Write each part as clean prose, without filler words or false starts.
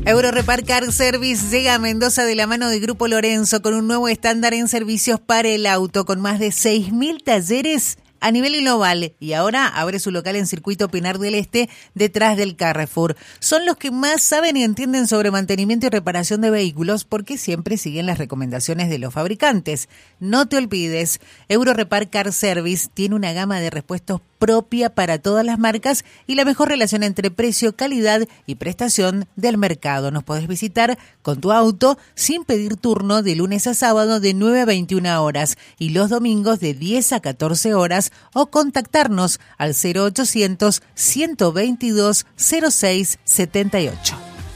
Eurorepar Car Service llega a Mendoza de la mano de Grupo Lorenzo con un nuevo estándar en servicios para el auto, con más de 6.000 talleres a nivel global, y ahora abre su local en Circuito Pinar del Este, detrás del Carrefour. Son los que más saben y entienden sobre mantenimiento y reparación de vehículos, porque siempre siguen las recomendaciones de los fabricantes. No te olvides, Eurorepar Car Service tiene una gama de repuestos propia para todas las marcas y la mejor relación entre precio, calidad y prestación del mercado. Nos podés visitar con tu auto sin pedir turno de lunes a sábado de 9 a 21 horas y los domingos de 10 a 14 horas o contactarnos al 0800 122 06 78.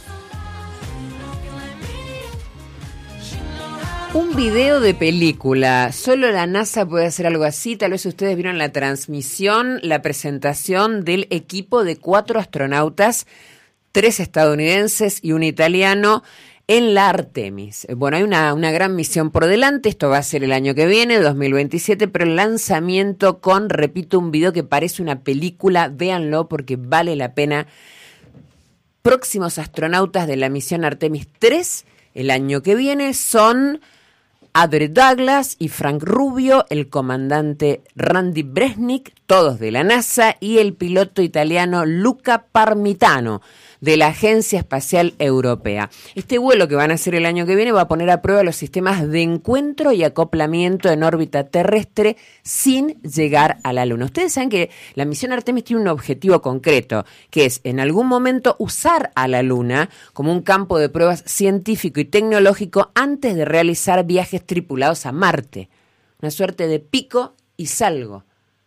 Un video de película. Solo la NASA puede hacer algo así. Tal vez ustedes vieron la transmisión, la presentación del equipo de 4 astronautas, 3 estadounidenses y un italiano, en la Artemis. Bueno, hay una gran misión por delante. Esto va a ser el año que viene, 2027, pero el lanzamiento con, repito, un video que parece una película. Véanlo porque vale la pena. Próximos astronautas de la misión Artemis 3 el año que viene son Audrey Douglas y Frank Rubio, el comandante Randy Bresnik, todos de la NASA, y el piloto italiano Luca Parmitano, de la Agencia Espacial Europea. Este vuelo que van a hacer el año que viene va a poner a prueba los sistemas de encuentro y acoplamiento en órbita terrestre sin llegar a la Luna. Ustedes saben que la misión Artemis tiene un objetivo concreto, que es en algún momento usar a la Luna como un campo de pruebas científico y tecnológico antes de realizar viajes tripulados a Marte. Una suerte de pico y salgo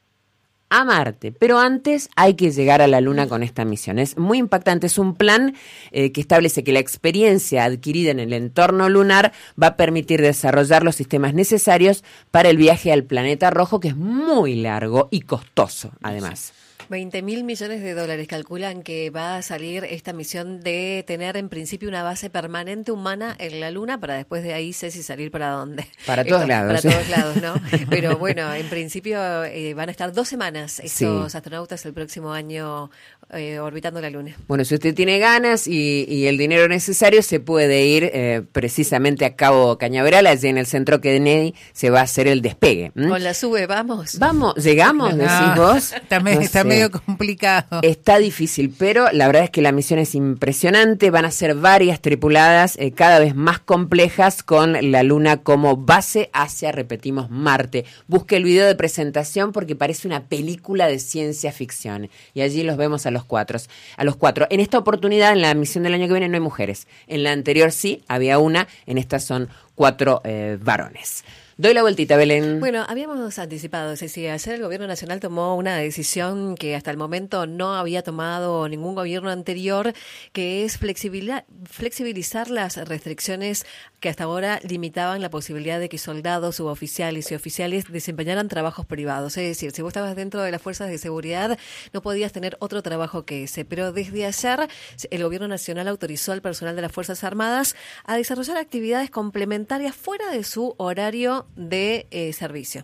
a Marte, pero antes hay que llegar a la Luna con esta misión. Es muy impactante, es un plan que establece que la experiencia adquirida en el entorno lunar va a permitir desarrollar los sistemas necesarios para el viaje al planeta rojo, que es muy largo y costoso, además. 20.000 millones de dólares calculan que va a salir esta misión de tener en principio una base permanente humana en la Luna, para después de ahí sé si salir para dónde. Para todos lados. Para todos lados, ¿no? Pero bueno, en principio van a estar 2 semanas estos astronautas el próximo año orbitando la Luna. Bueno, si usted tiene ganas y el dinero necesario, se puede ir precisamente a Cabo Cañaveral. Allí en el centro Kennedy se va a hacer el despegue. Con la SUBE, vamos. Vamos, llegamos, decís vos. Está medio complicado. Está difícil, pero la verdad es que la misión es impresionante. Van a ser varias tripuladas, cada vez más complejas, con la Luna como base hacia, repetimos, Marte. Busque el video de presentación porque parece una película de ciencia ficción. Y allí los vemos a los cuatro. En esta oportunidad, en la misión del año que viene, no hay mujeres. En la anterior sí, había una. En esta son 4 varones. Doy la vueltita, Belén. Bueno, habíamos anticipado, Ceci, ayer el Gobierno Nacional tomó una decisión que hasta el momento no había tomado ningún gobierno anterior, que es flexibilizar las restricciones que hasta ahora limitaban la posibilidad de que soldados, suboficiales y oficiales desempeñaran trabajos privados. Es decir, si vos estabas dentro de las fuerzas de seguridad, no podías tener otro trabajo que ese. Pero desde ayer, el Gobierno Nacional autorizó al personal de las Fuerzas Armadas a desarrollar actividades complementarias fuera de su horario de servicio.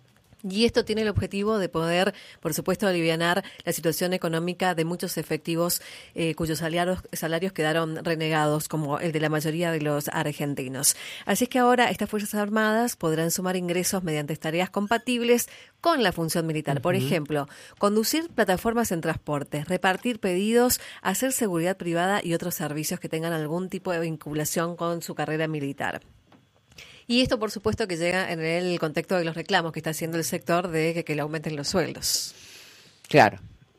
Y esto tiene el objetivo de poder, por supuesto, alivianar la situación económica de muchos efectivos cuyos salarios quedaron renegados, como el de la mayoría de los argentinos. Así es que ahora estas Fuerzas Armadas podrán sumar ingresos mediante tareas compatibles con la función militar. Por ejemplo, conducir plataformas en transporte, repartir pedidos, hacer seguridad privada y otros servicios que tengan algún tipo de vinculación con su carrera militar. Y esto, por supuesto, que llega en el contexto de los reclamos que está haciendo el sector de que le aumenten los sueldos. Claro,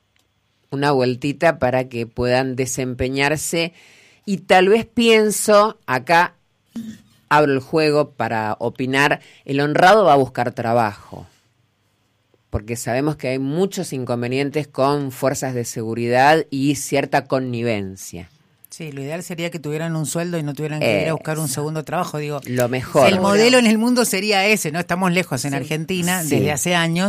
una vueltita para que puedan desempeñarse. Y tal vez pienso, acá abro el juego para opinar, el honrado va a buscar trabajo. Porque sabemos que hay muchos inconvenientes con fuerzas de seguridad y cierta connivencia. Sí, lo ideal sería que tuvieran un sueldo y no tuvieran que ir a buscar un segundo trabajo. Digo, lo mejor. El modelo en el mundo sería ese, ¿no? Estamos lejos en Argentina desde hace años,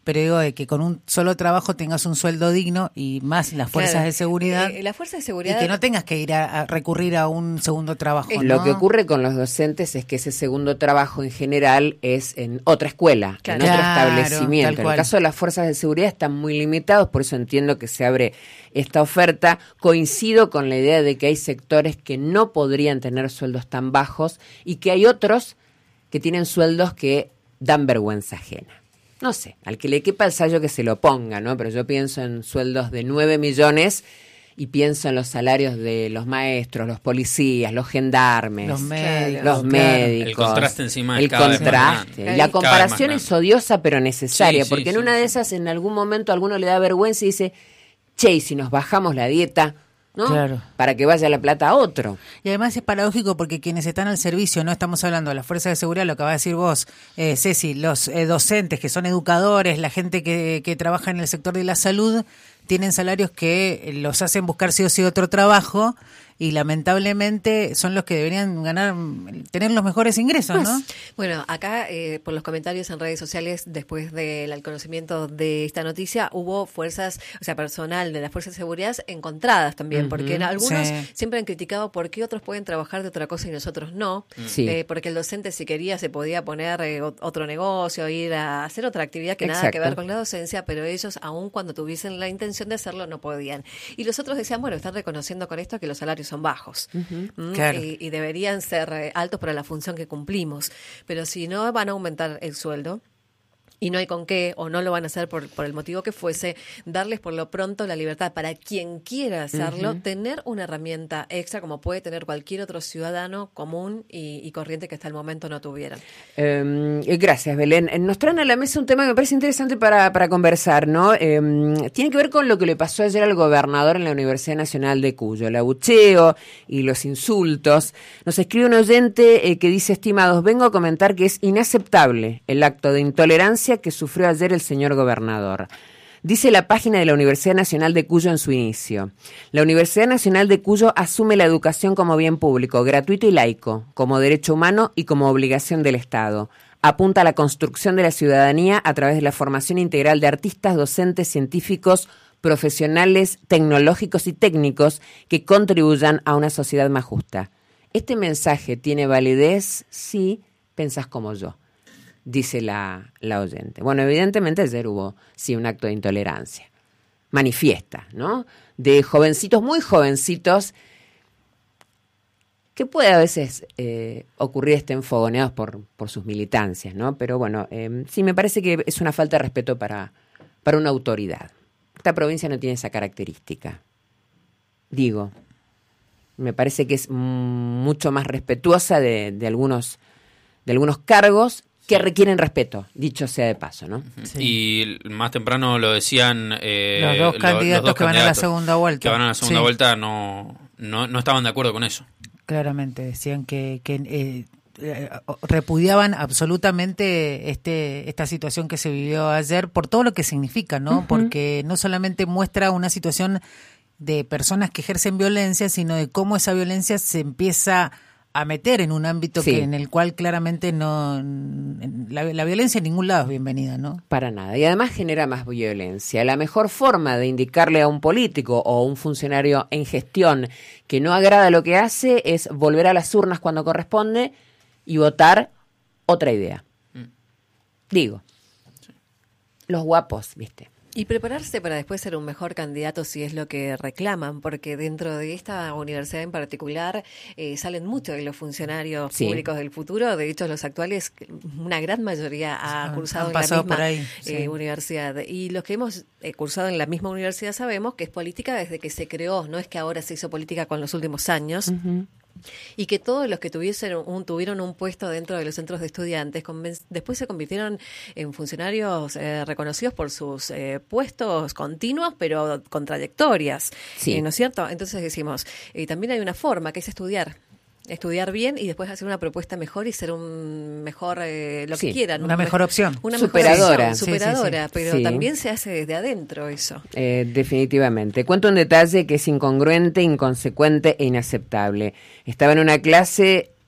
pero digo de que con un solo trabajo tengas un sueldo digno y más las fuerzas de seguridad. La fuerza de seguridad. Y que no tengas que ir a recurrir a un segundo trabajo, ¿no? Lo que ocurre con los docentes es que ese segundo trabajo en general es en otra escuela, en otro establecimiento. En el caso de las fuerzas de seguridad están muy limitados, por eso entiendo que se abre esta oferta. Coincido con la idea de que hay sectores que no podrían tener sueldos tan bajos y que hay otros que tienen sueldos que dan vergüenza ajena. No sé, al que le quepa el sayo que se lo ponga, ¿no? Pero yo pienso en sueldos de 9 millones y pienso en los salarios de los maestros, los policías, los gendarmes, los médicos. El contraste encima es cada vez más grande. La comparación es odiosa pero necesaria, porque en una de esas en algún momento a alguno le da vergüenza y dice, che, y si nos bajamos la dieta, ¿no? Claro. Para que vaya la plata a otro. Y además es paradójico porque quienes están al servicio, no estamos hablando de la fuerza de seguridad, lo que va a decir vos, Ceci, los docentes que son educadores, la gente que trabaja en el sector de la salud, tienen salarios que los hacen buscar sí o sí otro trabajo y lamentablemente son los que deberían tener los mejores ingresos, ¿no? Bueno, acá por los comentarios en redes sociales después del conocimiento de esta noticia hubo fuerzas, o sea, personal de las fuerzas de seguridad encontradas también, porque algunos siempre han criticado por qué otros pueden trabajar de otra cosa y nosotros no, porque el docente si quería se podía poner otro negocio, ir a hacer otra actividad que nada que ver con la docencia, pero ellos aun cuando tuviesen la intención de hacerlo no podían. Y los otros decían, bueno, están reconociendo con esto que los salarios son bajos Claro. y deberían ser altos para la función que cumplimos, pero si no van a aumentar el sueldo y no hay con qué, o no lo van a hacer por el motivo que fuese, darles por lo pronto la libertad para quien quiera hacerlo, tener una herramienta extra como puede tener cualquier otro ciudadano común y corriente que hasta el momento no tuvieran. Gracias, Belén. Nos traen a la mesa un tema que me parece interesante para conversar, ¿no? Tiene que ver con lo que le pasó ayer al gobernador en la Universidad Nacional de Cuyo, el abucheo y los insultos. Nos escribe un oyente que dice, estimados, vengo a comentar que es inaceptable el acto de intolerancia que sufrió ayer el señor gobernador. Dice la página de la Universidad Nacional de Cuyo en su inicio. La Universidad Nacional de Cuyo asume la educación como bien público, gratuito y laico, como derecho humano y como obligación del Estado. Apunta a la construcción de la ciudadanía a través de la formación integral de artistas, docentes, científicos, profesionales, tecnológicos y técnicos que contribuyan a una sociedad más justa. Este mensaje tiene validez si pensás como yo, dice la oyente. Bueno, evidentemente ayer hubo, sí, un acto de intolerancia. Manifiesta, ¿no? De jovencitos, muy jovencitos, que puede a veces ocurrir, estén fogoneados por sus militancias, ¿no? Pero bueno, sí, me parece que es una falta de respeto para una autoridad. Esta provincia no tiene esa característica. Digo, me parece que es mucho más respetuosa de algunos cargos que requieren respeto, dicho sea de paso, ¿no? Sí. Y más temprano lo decían los dos candidatos que van a la segunda vuelta. Que van a la segunda vuelta no estaban de acuerdo con eso. Claramente, decían que repudiaban absolutamente esta situación que se vivió ayer por todo lo que significa, ¿no? Porque no solamente muestra una situación de personas que ejercen violencia, sino de cómo esa violencia se empieza a meter en un ámbito en el cual claramente no la violencia en ningún lado es bienvenida, ¿no? Para nada. Y además genera más violencia. La mejor forma de indicarle a un político o un funcionario en gestión que no agrada lo que hace es volver a las urnas cuando corresponde y votar otra idea. Digo, los guapos, ¿viste? Y prepararse para después ser un mejor candidato si es lo que reclaman, porque dentro de esta universidad en particular salen muchos de los funcionarios públicos del futuro. De hecho, los actuales, una gran mayoría ha cursado en la misma universidad. Y los que hemos cursado en la misma universidad sabemos que es política desde que se creó, no es que ahora se hizo política con los últimos años. Y que todos los que tuvieron un puesto dentro de los centros de estudiantes después se convirtieron en funcionarios reconocidos por sus puestos continuos, pero con trayectorias, ¿no es cierto? Entonces decimos, también hay una forma que es estudiar bien y después hacer una propuesta mejor y ser un mejor, lo que quieran. Una mejor opción. Una superadora. Superadora, pero también se hace desde adentro eso. Definitivamente. Cuento un detalle que es incongruente, inconsecuente e inaceptable. Estaba en una clase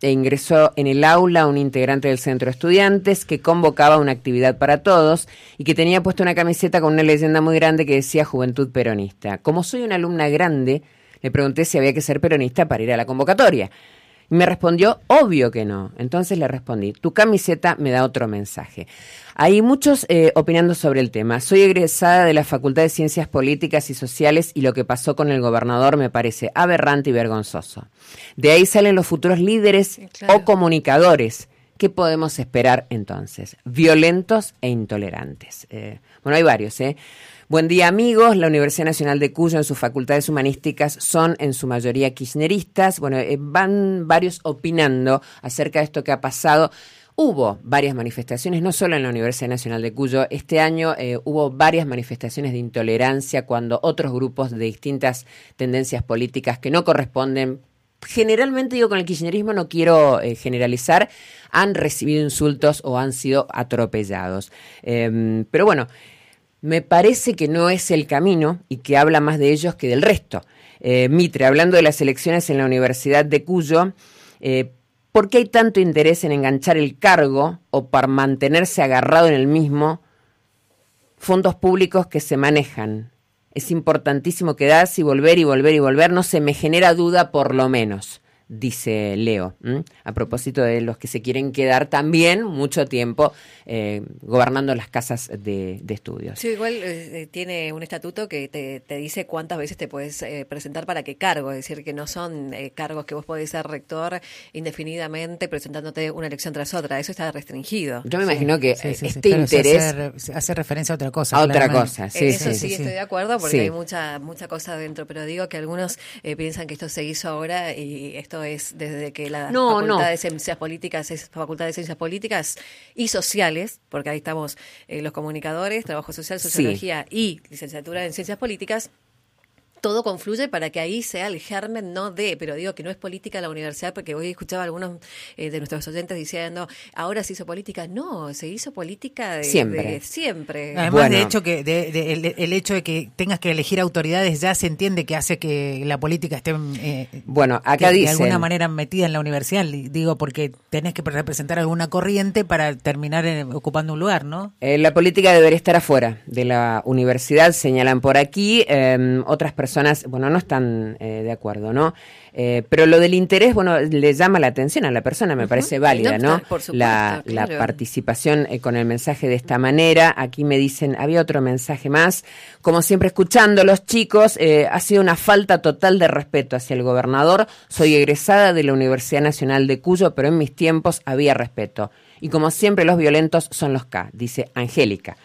e ingresó en el aula un integrante del centro de estudiantes que convocaba una actividad para todos y que tenía puesta una camiseta con una leyenda muy grande que decía Juventud Peronista. Como soy una alumna grande, le pregunté si había que ser peronista para ir a la convocatoria. Y me respondió, obvio que no. Entonces le respondí, tu camiseta me da otro mensaje. Hay muchos opinando sobre el tema. Soy egresada de la Facultad de Ciencias Políticas y Sociales y lo que pasó con el gobernador me parece aberrante y vergonzoso. De ahí salen los futuros líderes o comunicadores. ¿Qué podemos esperar entonces? Violentos e intolerantes. Bueno, hay varios, Buen día, amigos. La Universidad Nacional de Cuyo en sus facultades humanísticas son en su mayoría kirchneristas. Bueno, van varios opinando acerca de esto que ha pasado. Hubo varias manifestaciones, no solo en la Universidad Nacional de Cuyo. Este año hubo varias manifestaciones de intolerancia cuando otros grupos de distintas tendencias políticas que no corresponden, generalmente digo con el kirchnerismo, no quiero generalizar, han recibido insultos o han sido atropellados. Pero bueno, me parece que no es el camino y que habla más de ellos que del resto. Mitre, hablando de las elecciones en la Universidad de Cuyo, ¿por qué hay tanto interés en enganchar el cargo o para mantenerse agarrado en el mismo? Fondos públicos que se manejan. Es importantísimo quedarse y volver y volver y volver. No se me genera duda por lo menos, dice Leo, a propósito de los que se quieren quedar también mucho tiempo gobernando las casas de estudios. Sí, igual tiene un estatuto que te dice cuántas veces te puedes presentar para qué cargo, es decir, que no son cargos que vos podés ser rector indefinidamente presentándote una elección tras otra, eso está restringido. Yo me imagino que este interés hace referencia a otra cosa. A otra cosa, sí. Eso sí, estoy de acuerdo porque Sí. hay mucha cosa dentro, pero digo que algunos piensan que esto se hizo ahora y esto es desde que la Facultad de Ciencias Políticas es Facultad de Ciencias Políticas y Sociales, porque ahí estamos los comunicadores, trabajo social, sociología y licenciatura en Ciencias Políticas. Todo confluye para que ahí sea el germen, no de, pero digo que no es política la universidad, porque hoy escuchaba a algunos de nuestros oyentes diciendo, ahora se hizo política. No, se hizo política siempre. Siempre. Además, de hecho, que el hecho de que tengas que elegir autoridades ya se entiende que hace que la política esté bueno, acá dicen, de alguna manera metida en la universidad, digo, porque tenés que representar alguna corriente para terminar ocupando un lugar, ¿no? La política debería estar afuera de la universidad, señalan por aquí. Otras personas, bueno, no están de acuerdo, ¿no? Pero lo del interés, bueno, le llama la atención a la persona, me parece válida, ¿no? Por supuesto, la participación con el mensaje de esta manera. Aquí me dicen, había otro mensaje más. Como siempre, escuchando los chicos, ha sido una falta total de respeto hacia el gobernador. Soy egresada de la Universidad Nacional de Cuyo, pero en mis tiempos había respeto. Y como siempre, los violentos son los K, dice Angélica.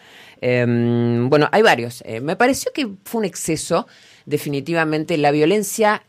Bueno, hay varios. Me pareció que fue un exceso. Definitivamente la violencia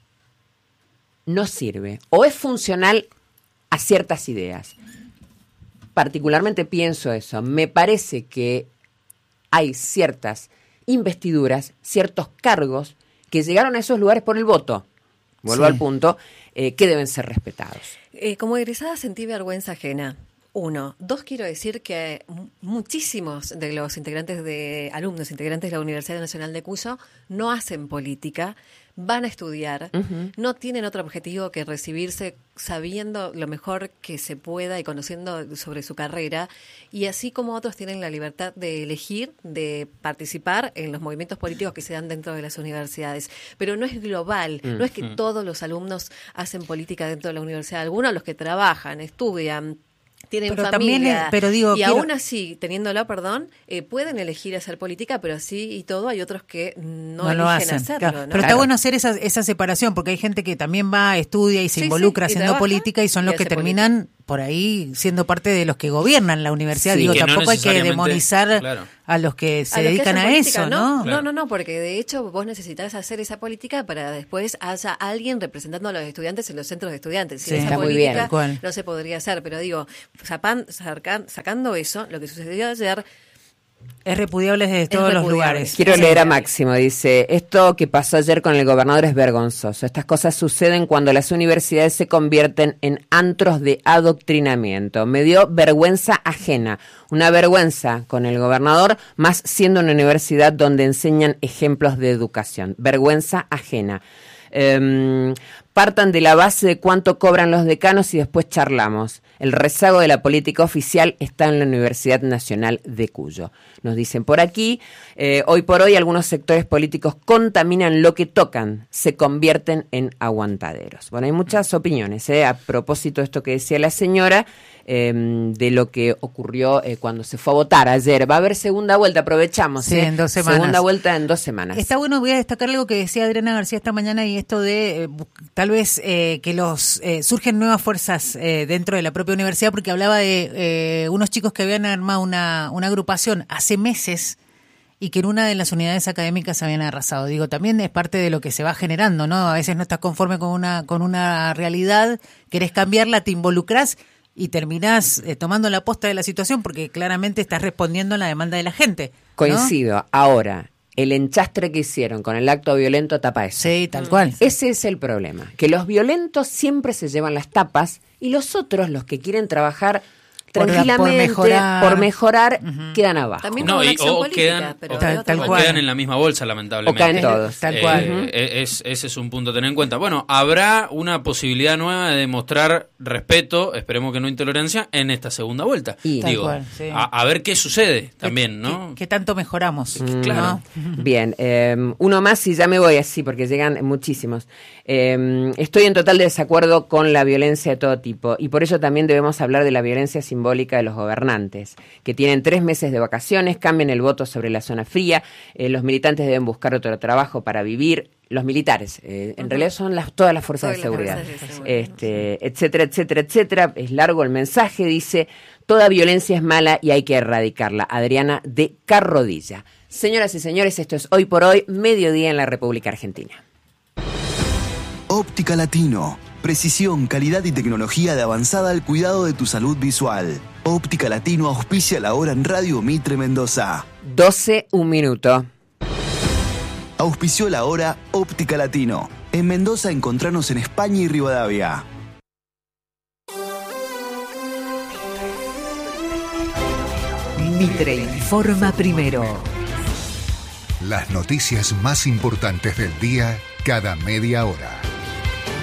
no sirve o es funcional a ciertas ideas. Particularmente pienso eso. Me parece que hay ciertas investiduras, ciertos cargos que llegaron a esos lugares por el voto. Vuelvo al punto, que deben ser respetados. Como egresada sentí vergüenza ajena. 1. 2, quiero decir que muchísimos de los alumnos integrantes de la Universidad Nacional de Cuyo no hacen política, van a estudiar, no tienen otro objetivo que recibirse sabiendo lo mejor que se pueda y conociendo sobre su carrera, y así como otros tienen la libertad de elegir, de participar en los movimientos políticos que se dan dentro de las universidades. Pero no es global, no es que todos los alumnos hacen política dentro de la universidad, algunos los que trabajan, estudian, tienen familia, aún así, teniéndolo, pueden elegir hacer política, pero así y todo, hay otros que no eligen hacen, hacerlo. Claro. ¿no? Pero está bueno hacer esa separación, porque hay gente que también va, estudia y se involucra haciendo trabaja, política y son los que terminan por ahí siendo parte de los que gobiernan la universidad. Sí, Digo, que tampoco no hay que demonizar claro. a los que se los dedican hacen a política, eso, ¿no? Claro. No, porque de hecho vos necesitas hacer esa política para después haya alguien representando a los estudiantes en los centros de estudiantes. Sí, Sin esa está muy política bien. no se podría hacer, pero digo, sacando eso, lo que sucedió ayer Es repudiable desde todos los lugares. Quiero leer a Máximo, dice, esto que pasó ayer con el gobernador es vergonzoso. Estas cosas suceden cuando las universidades se convierten en antros de adoctrinamiento. Me dio vergüenza ajena, una vergüenza con el gobernador, más siendo una universidad donde enseñan ejemplos de educación. Vergüenza ajena. Partan de la base de cuánto cobran los decanos y después charlamos. El rezago de la política oficial está en la Universidad Nacional de Cuyo. Nos dicen por aquí, hoy por hoy algunos sectores políticos contaminan lo que tocan, se convierten en aguantaderos. Bueno, hay muchas opiniones a propósito de esto que decía la señora, de lo que ocurrió cuando se fue a votar ayer. Va a haber segunda vuelta, aprovechamos. Sí, en 2 semanas. Segunda vuelta en 2 semanas. Está bueno, voy a destacar algo que decía Adriana García esta mañana y esto de tal vez que surgen nuevas fuerzas dentro de la propia universidad, porque hablaba de unos chicos que habían armado una agrupación hace meses y que en una de las unidades académicas se habían arrasado. Digo, también es parte de lo que se va generando, ¿no? A veces no estás conforme con una realidad, querés cambiarla, te involucrás y terminás tomando la posta de la situación porque claramente estás respondiendo a la demanda de la gente, ¿no? Coincido. Ahora, el enchastre que hicieron con el acto violento tapa eso. Sí, tal cual. Ese es el problema, que los violentos siempre se llevan las tapas y los otros, los que quieren trabajar tranquilamente por mejorar, quedan abajo. También no, quedan en la misma bolsa, lamentablemente. O caen todos. Tal cual. Ese es un punto a tener en cuenta. Bueno, habrá una posibilidad nueva de demostrar respeto, esperemos que no intolerancia, en esta segunda vuelta. Digo, cual, sí. a ver qué sucede también, ¿no? ¿Qué tanto mejoramos? Claro. ¿No? Bien, uno más y ya me voy así porque llegan muchísimos. Estoy en total desacuerdo con la violencia de todo tipo y por ello también debemos hablar de la violencia simbólica de los gobernantes, que tienen 3 meses de vacaciones, cambian el voto sobre la zona fría, los militantes deben buscar otro trabajo para vivir, los militares, en realidad son todas las fuerzas de seguridad, etcétera, etcétera, etcétera. Es largo el mensaje, dice, toda violencia es mala y hay que erradicarla. Adriana de Carrodilla. Señoras y señores, esto es Hoy por Hoy, mediodía en la República Argentina. Óptica Latino. Precisión, calidad y tecnología de avanzada al cuidado de tu salud visual. Óptica Latino auspicia la hora en Radio Mitre Mendoza. 12, 1 minuto. Auspició la hora Óptica Latino. En Mendoza encontranos en España y Rivadavia. Mitre informa primero. Las noticias más importantes del día cada media hora.